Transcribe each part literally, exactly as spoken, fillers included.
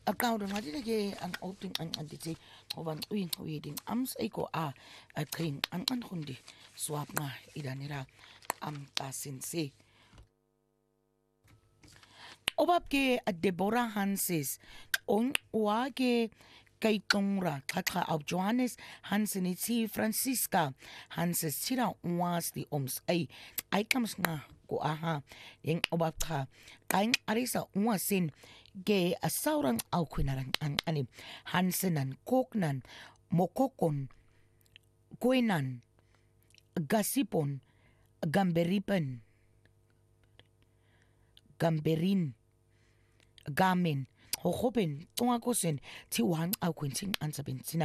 Akau dan mati lagi ang outing ang antiti oban uing uiding ams eko a a kring ang an hundi swap nga idanira am tasinsi. Obab ke Deborah Hanses on wage kay tongra katra au Johannes Hansen iti Francisca Hanses tira was di oms ay ay kams nga ko aha yung obab ka kain arisa uwasin ge asaurang au kwinarang ang anim Hansenan koknan mokokon kwenan gasipon gamberipen gamberin gamen hohopen tunga kosen ti wang au kwenting ansabin sina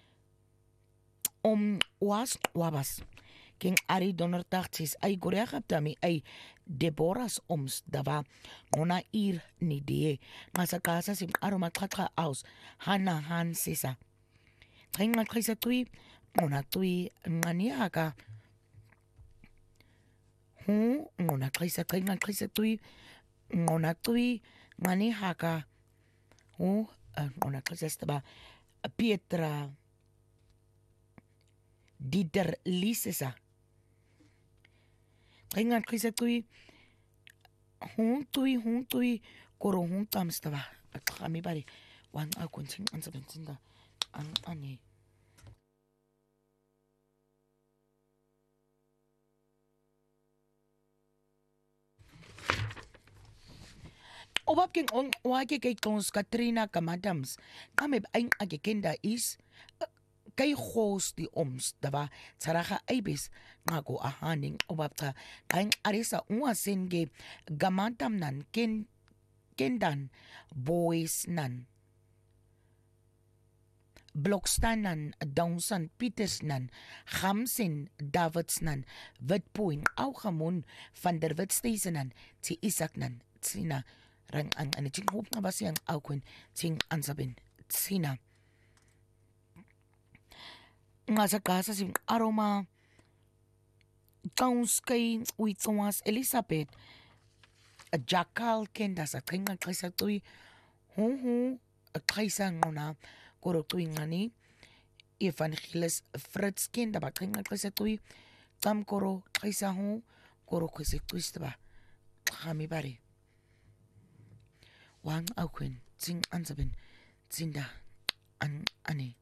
om was wabas king ari donor tachtis ay gorea kaptami ay Deborahs oms dava ngona ir ni die ngasa kasa sim aroma katra aus hana han sisa tringa krisa tui ngona tui ngani haka hu ngona krisa tringa krisa tui ngona tui ngani haka hu ngona krisa staba Pietra Dider Lisesa tringa krisa tui hun tui hun tui koro hun tam staba kami bari wan a kunting ansabin sinda an ani Obab king on wake kay tons Katrina kamadams kami aing agekenda is kay host di oms dava tsaraha aibis ngago ahaning obab ta kaing arisa uwasin ge gamadam nan ken kendan boys nan Blokstanan, Downsan, Pietersnan, Gamsin, Davidsnan, Witpoen, Augamon, Van der Witstesenan, Ti Isaknan, Tsina, Rang ang aniting hoop na basi ang Aukwen, Ting Ansabin, Tsina. Nga sa kasa sing aroma, Towns kay Uitongas Elizabeth, Jakal Kenda sa Kinga Kaisa Tui, Hu Hu, Kaisa Ngona, Koro tui ngani Evangelis Fritz kenda ba kringa kisa tui tam koro kisa hu koro kisa tui staba kami bari wang au kwen ting ansabin tinda an ani